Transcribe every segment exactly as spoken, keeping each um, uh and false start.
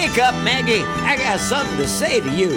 Wake up, Maggie. I got something to say to you.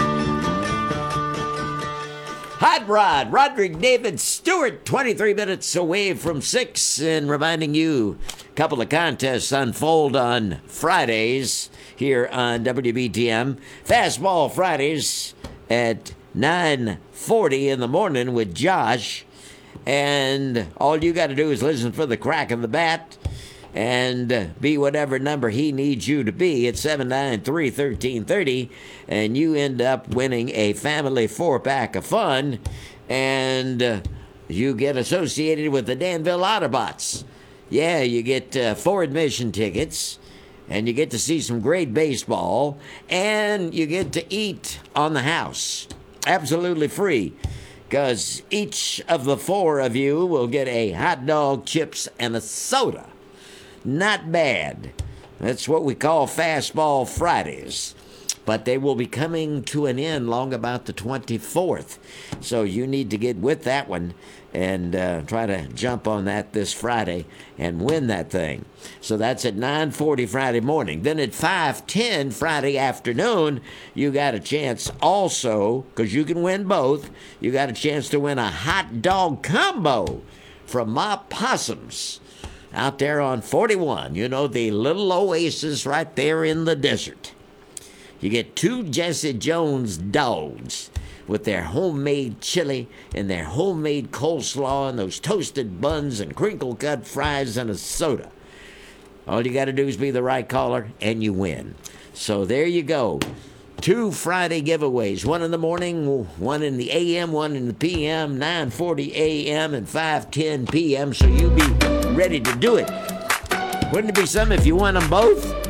Hot Rod, Roderick David Stewart, twenty-three minutes away from six, and reminding you a couple of contests unfold on Fridays here on W B T M. Fastball Fridays at nine forty in the morning with Josh, and all you got to do is listen for the crack of the bat and be whatever number he needs you to be at seven nine three, one three three zero, and you end up winning a family four-pack of fun, and uh, you get associated with the Danville Autobots. Yeah, you get uh, four admission tickets, and you get to see some great baseball, and you get to eat on the house. Absolutely free, because each of the four of you will get a hot dog, chips, and a soda. Not bad. That's what we call Fastball Fridays. But they will be coming to an end long about the twenty-fourth. So you need to get with that one and uh, try to jump on that this Friday and win that thing. So that's at nine forty Friday morning. Then at five ten Friday afternoon, you got a chance also, because you can win both, you got a chance to win a hot dog combo from Ma Possums out there on forty-one. You know, the little oasis right there in the desert. You get two Jesse Jones dogs with their homemade chili and their homemade coleslaw and those toasted buns and crinkle-cut fries and a soda. All you got to do is be the right caller, and you win. So there you go. Two Friday giveaways, one in the morning, one in the A M, one in the P M, nine forty A M and five ten P M, so you be ready to do it. Wouldn't it be something if you won them both?